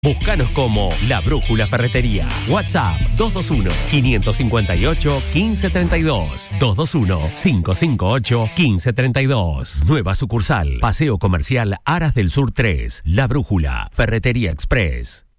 Búscanos como La Brújula Ferretería. WhatsApp 221-558-1532. 221-558-1532. Nueva sucursal. Paseo Comercial Aras del Sur 3. La Brújula Ferretería Express.